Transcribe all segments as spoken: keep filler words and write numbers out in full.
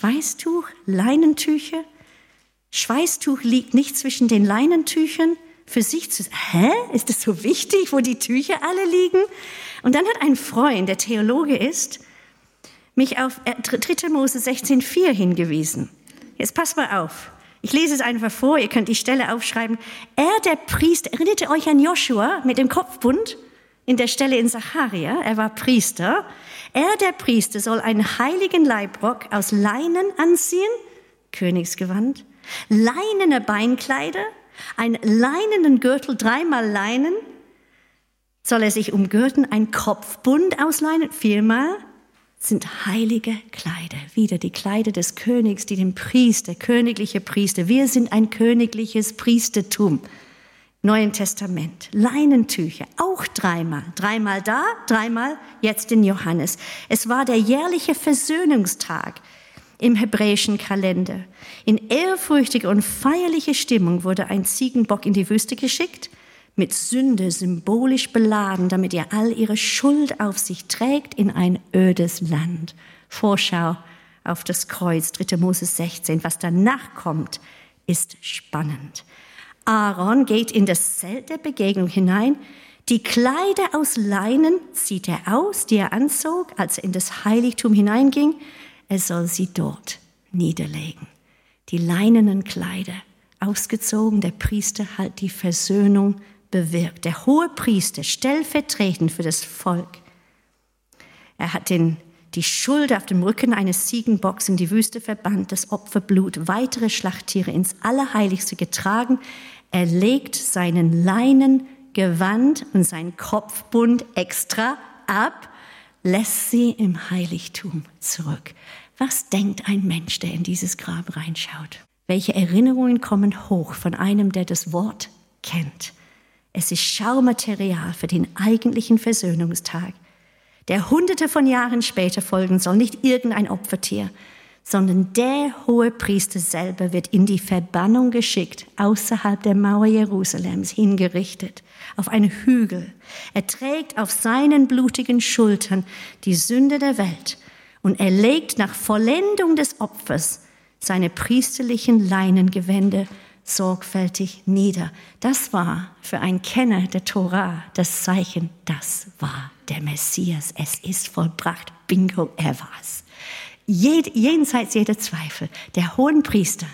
Schweißtuch, Leinentücher. Schweißtuch liegt nicht zwischen den Leinentüchern. Für sich zu sagen, hä, ist das so wichtig, wo die Tücher alle liegen? Und dann hat ein Freund, der Theologe ist, mich auf dritter Mose sechzehn vier hingewiesen. Jetzt passt mal auf. Ich lese es einfach vor, ihr könnt die Stelle aufschreiben. Er, der Priester, erinnert ihr euch an Joshua mit dem Kopfbund in der Stelle in Sacharja? Er war Priester. Er, der Priester, soll einen heiligen Leibrock aus Leinen anziehen, Königsgewand, leinene Beinkleider, einen leinenen Gürtel, dreimal Leinen, soll er sich umgürten, ein Kopfbund aus Leinen, viermal, sind heilige Kleider, wieder die Kleider des Königs, die den Priester, königliche Priester, wir sind ein königliches Priestertum, Neuen Testament, Leinentücher, auch dreimal, dreimal da, dreimal jetzt in Johannes. Es war der jährliche Versöhnungstag im hebräischen Kalender. In ehrfürchtiger und feierlicher Stimmung wurde ein Ziegenbock in die Wüste geschickt, mit Sünde symbolisch beladen, damit er all ihre Schuld auf sich trägt in ein ödes Land. Vorschau auf das Kreuz, dritter Mose sechzehn. Was danach kommt, ist spannend. Aaron geht in das Zelt der Begegnung hinein. Die Kleider aus Leinen zieht er aus, die er anzog, als er in das Heiligtum hineinging. Er soll sie dort niederlegen. Die leinenen Kleider ausgezogen, der Priester hat die Versöhnung bewirkt. Der hohe Priester, stellvertretend für das Volk. Er hat den, die Schuld auf dem Rücken eines Ziegenbocks in die Wüste verbannt, das Opferblut, weitere Schlachttiere ins Allerheiligste getragen. Er legt seinen Leinengewand und seinen Kopfbund extra ab, lässt sie im Heiligtum zurück. Was denkt ein Mensch, der in dieses Grab reinschaut? Welche Erinnerungen kommen hoch von einem, der das Wort kennt? Es ist Schaumaterial für den eigentlichen Versöhnungstag, der hunderte von Jahren später folgen soll. Nicht irgendein Opfertier, sondern der hohe Priester selber wird in die Verbannung geschickt, außerhalb der Mauer Jerusalems hingerichtet, auf einen Hügel. Er trägt auf seinen blutigen Schultern die Sünde der Welt und er legt nach Vollendung des Opfers seine priesterlichen Leinengewänder sorgfältig nieder. Das war für einen Kenner der Tora das Zeichen, das war der Messias. Es ist vollbracht. Bingo, er war's. Jed, jenseits jeder Zweifel, der Hohenpriester.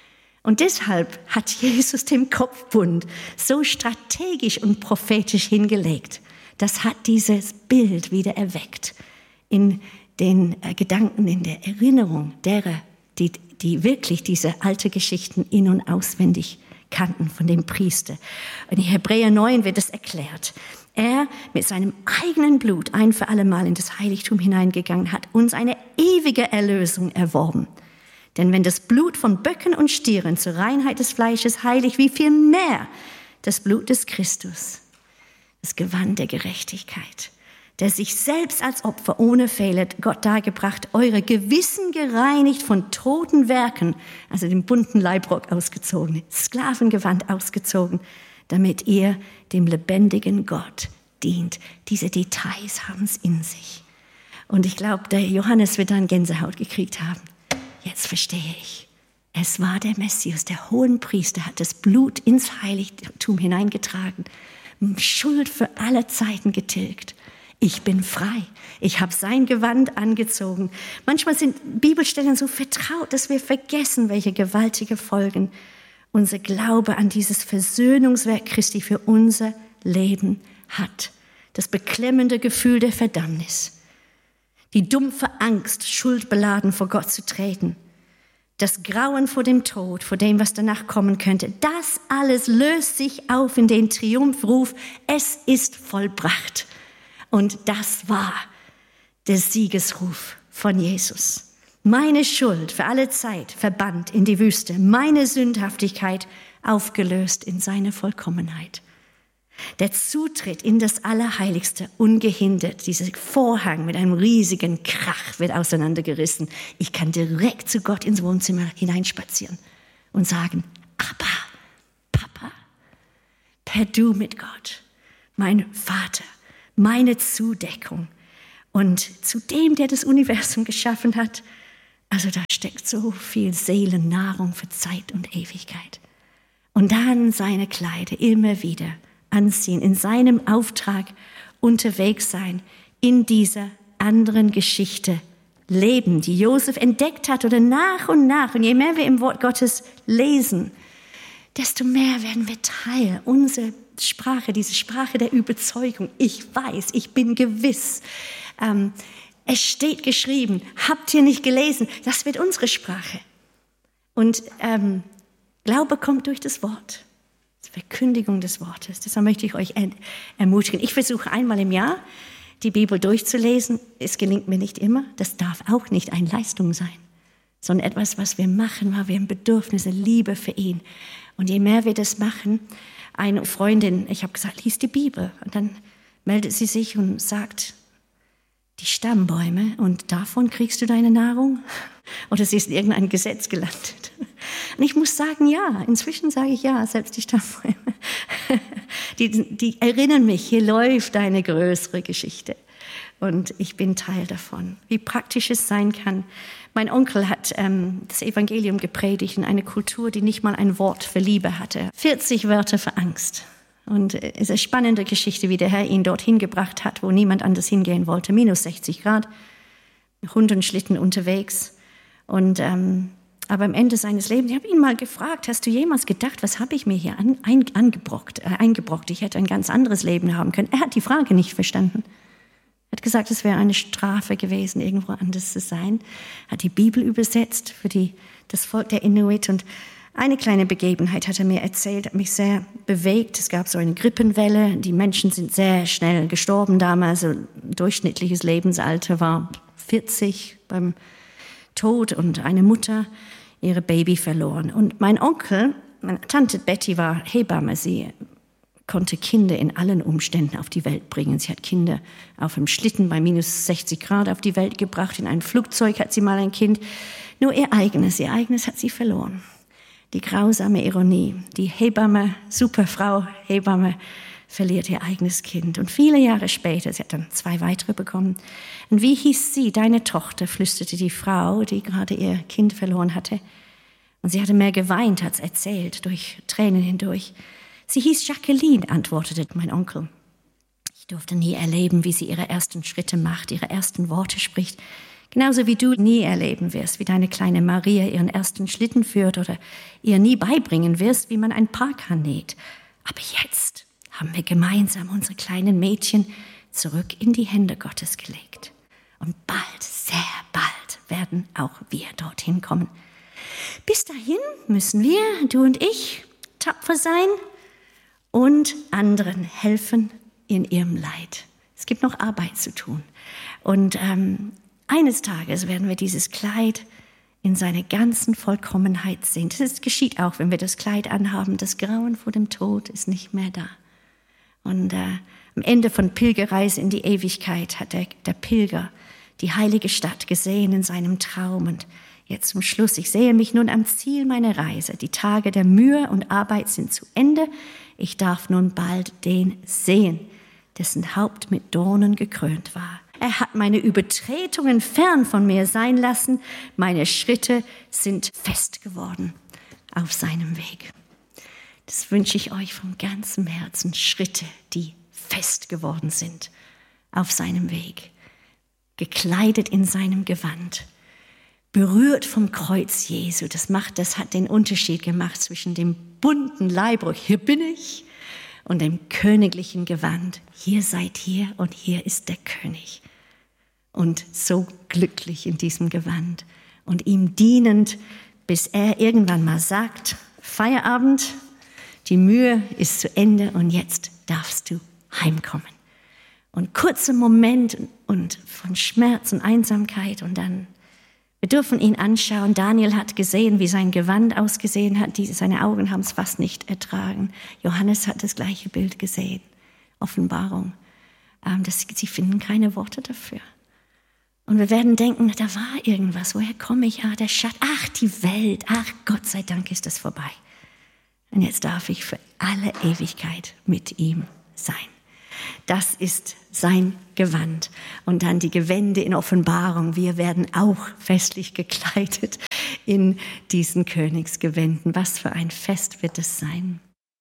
Und deshalb hat Jesus den Kopfbund so strategisch und prophetisch hingelegt. Das hat dieses Bild wieder erweckt in den Gedanken, in der Erinnerung derer, die die wirklich diese alten Geschichten in- und auswendig kannten von dem Priester. In Hebräer neun wird es erklärt. Er mit seinem eigenen Blut ein für alle Mal in das Heiligtum hineingegangen hat, uns eine ewige Erlösung erworben. Denn wenn das Blut von Böcken und Stieren zur Reinheit des Fleisches heiligt, wie viel mehr das Blut des Christus, das Gewand der Gerechtigkeit, der sich selbst als Opfer ohne Fehler Gott dargebracht, eure Gewissen gereinigt von toten Werken, also den bunten Leibrock ausgezogen, Sklavengewand ausgezogen, damit ihr dem lebendigen Gott dient. Diese Details haben es in sich. Und ich glaube, der Johannes wird dann Gänsehaut gekriegt haben. Jetzt verstehe ich. Es war der Messias, der Hohenpriester, hat das Blut ins Heiligtum hineingetragen, Schuld für alle Zeiten getilgt. Ich bin frei. Ich habe sein Gewand angezogen. Manchmal sind Bibelstellen so vertraut, dass wir vergessen, welche gewaltige Folgen unser Glaube an dieses Versöhnungswerk Christi für unser Leben hat. Das beklemmende Gefühl der Verdammnis. Die dumpfe Angst, schuldbeladen vor Gott zu treten. Das Grauen vor dem Tod, vor dem, was danach kommen könnte. Das alles löst sich auf in den Triumphruf. Es ist vollbracht. Und das war der Siegesruf von Jesus. Meine Schuld für alle Zeit verbannt in die Wüste, meine Sündhaftigkeit aufgelöst in seine Vollkommenheit. Der Zutritt in das Allerheiligste ungehindert, dieser Vorhang mit einem riesigen Krach wird auseinandergerissen. Ich kann direkt zu Gott ins Wohnzimmer hineinspazieren und sagen, Abba, Papa, per Du mit Gott, mein Vater. Meine Zudeckung. Und zu dem, der das Universum geschaffen hat, Also da steckt so viel Seelennahrung für Zeit und Ewigkeit. Und dann seine Kleider immer wieder anziehen, in seinem Auftrag unterwegs sein, in dieser anderen Geschichte leben, die Josef entdeckt hat oder nach und nach. Und je mehr wir im Wort Gottes lesen, desto mehr werden wir Teil unserer Sprache, diese Sprache der Überzeugung. Ich weiß, ich bin gewiss. Ähm, es steht geschrieben, habt ihr nicht gelesen? Das wird unsere Sprache. Und ähm, Glaube kommt durch das Wort, die Verkündigung des Wortes. Deshalb möchte ich euch ermutigen. Ich versuche einmal im Jahr, die Bibel durchzulesen. Es gelingt mir nicht immer. Das darf auch nicht eine Leistung sein, sondern etwas, was wir machen, weil wir ein Bedürfnis, eine Liebe für ihn. Und je mehr wir das machen, eine Freundin, ich habe gesagt, lies die Bibel. Und dann meldet sie sich und sagt, die Stammbäume, und davon kriegst du deine Nahrung? Oder sie ist in irgendein Gesetz gelandet. Und ich muss sagen, ja, inzwischen sage ich ja, selbst die Stammbäume. Die, die erinnern mich, hier läuft eine größere Geschichte. Und ich bin Teil davon. Wie praktisch es sein kann. Mein Onkel hat ähm, das Evangelium gepredigt in einer Kultur, die nicht mal ein Wort für Liebe hatte. vierzig Wörter für Angst. Und es ist eine spannende Geschichte, wie der Herr ihn dorthin gebracht hat, wo niemand anders hingehen wollte. Minus sechzig Grad, Hund und Schlitten unterwegs. Und, ähm, aber am Ende seines Lebens, ich habe ihn mal gefragt, hast du jemals gedacht, was habe ich mir hier an, ein, angebrockt, äh, eingebrockt? Ich hätte ein ganz anderes Leben haben können. Er hat die Frage nicht verstanden. Er hat gesagt, es wäre eine Strafe gewesen, irgendwo anders zu sein. Er hat die Bibel übersetzt für die, das Volk der Inuit. Und eine kleine Begebenheit hat er mir erzählt, hat mich sehr bewegt. Es gab so eine Grippenwelle. Die Menschen sind sehr schnell gestorben damals. Also durchschnittliches Lebensalter war vierzig beim Tod, und eine Mutter ihre Baby verloren. Und mein Onkel, meine Tante Betty war Hebamme. Sie konnte Kinder in allen Umständen auf die Welt bringen. Sie hat Kinder auf dem Schlitten bei minus sechzig Grad auf die Welt gebracht. In einem Flugzeug hat sie mal ein Kind. Nur ihr eigenes, ihr eigenes hat sie verloren. Die grausame Ironie. Die Hebamme, Superfrau, Hebamme, verliert ihr eigenes Kind. Und viele Jahre später, sie hat dann zwei weitere bekommen. Und wie hieß sie, deine Tochter, flüsterte die Frau, die gerade ihr Kind verloren hatte. Und sie hatte mehr geweint als erzählt, durch Tränen hindurch. Sie hieß Jacqueline, antwortete mein Onkel. Ich durfte nie erleben, wie sie ihre ersten Schritte macht, ihre ersten Worte spricht. Genauso wie du nie erleben wirst, wie deine kleine Maria ihren ersten Schlitten führt oder ihr nie beibringen wirst, wie man ein Parkhahn näht. Aber jetzt haben wir gemeinsam unsere kleinen Mädchen zurück in die Hände Gottes gelegt. Und bald, sehr bald, werden auch wir dorthin kommen. Bis dahin müssen wir, du und ich, tapfer sein und anderen helfen in ihrem Leid. Es gibt noch Arbeit zu tun. Und ähm, eines Tages werden wir dieses Kleid in seiner ganzen Vollkommenheit sehen. Das geschieht auch, wenn wir das Kleid anhaben. Das Grauen vor dem Tod ist nicht mehr da. Und äh, am Ende von Pilgerreise in die Ewigkeit hat der, der Pilger die heilige Stadt gesehen in seinem Traum. Und jetzt zum Schluss, ich sehe mich nun am Ziel meiner Reise. Die Tage der Mühe und Arbeit sind zu Ende. Ich darf nun bald den sehen, dessen Haupt mit Dornen gekrönt war. Er hat meine Übertretungen fern von mir sein lassen. Meine Schritte sind fest geworden auf seinem Weg. Das wünsche ich euch von ganzem Herzen. Schritte, die fest geworden sind auf seinem Weg. Gekleidet in seinem Gewand. Berührt vom Kreuz Jesu. Das macht, das hat den Unterschied gemacht zwischen dem bunten Leibrock, hier bin ich, und dem königlichen Gewand. Hier seid ihr und hier ist der König. Und so glücklich in diesem Gewand und ihm dienend, bis er irgendwann mal sagt, Feierabend, die Mühe ist zu Ende und jetzt darfst du heimkommen. Und kurzer Moment und von Schmerz und Einsamkeit und dann, wir dürfen ihn anschauen. Daniel hat gesehen, wie sein Gewand ausgesehen hat. Die, seine Augen haben es fast nicht ertragen. Johannes hat das gleiche Bild gesehen. Offenbarung. Ähm, das, sie finden keine Worte dafür. Und wir werden denken, da war irgendwas. Woher komme ich? Ah, der Schatten. Ach, die Welt. Ach, Gott sei Dank ist das vorbei. Und jetzt darf ich für alle Ewigkeit mit ihm sein. Das ist sein Gewand. Und dann die Gewände in Offenbarung. Wir werden auch festlich gekleidet in diesen Königsgewänden. Was für ein Fest wird es sein?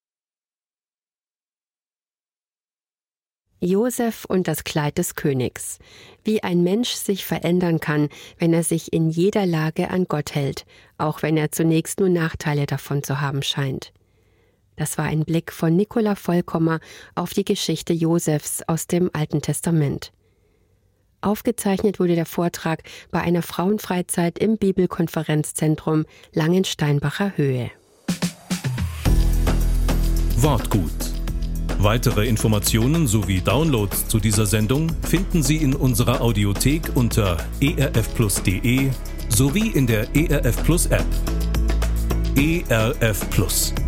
Josef und das Kleid des Königs. Wie ein Mensch sich verändern kann, wenn er sich in jeder Lage an Gott hält, auch wenn er zunächst nur Nachteile davon zu haben scheint. Das war ein Blick von Nicola Vollkommer auf die Geschichte Josefs aus dem Alten Testament. Aufgezeichnet wurde der Vortrag bei einer Frauenfreizeit im Bibelkonferenzzentrum Langensteinbacher Höhe. Wortgut. Weitere Informationen sowie Downloads zu dieser Sendung finden Sie in unserer Audiothek unter e r f plus punkt d e sowie in der E R F Plus App. E R F Plus.